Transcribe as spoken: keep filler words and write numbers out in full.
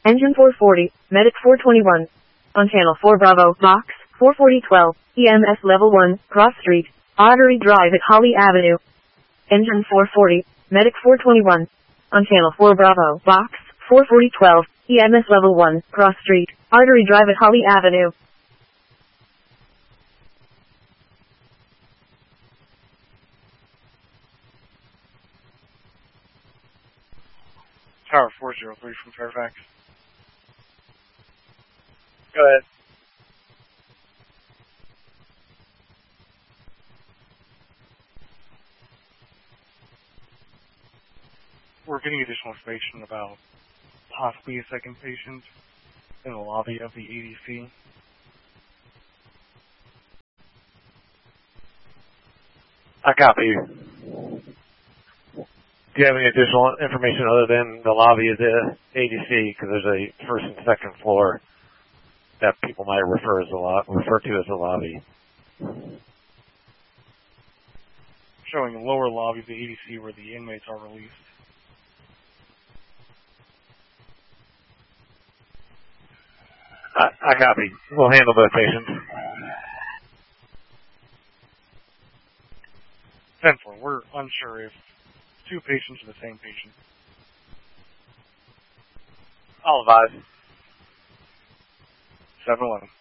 Engine four forty, Medic four twenty-one. On Channel four Bravo, Box four forty twelve, E M S Level one, Cross Street, Artery Drive at Holly Avenue. Engine four forty, Medic four twenty-one. On Channel four Bravo, Box four forty twelve, E M S Level one, Cross Street, Artery Drive at Holly Avenue. Tower four zero three from Fairfax. Go ahead. We're getting additional information about possibly a second patient in the lobby of the A D C. I copy you. Do you have any additional information other than the lobby of the A D C? Because there's a first and second floor that people might refer as a lo- refer to as a lobby. Showing the lower lobby of the A D C where the inmates are released. I, I copy. We'll handle both patients. ten four, we're unsure if two patients are the same patient. I'll advise. seven eleven.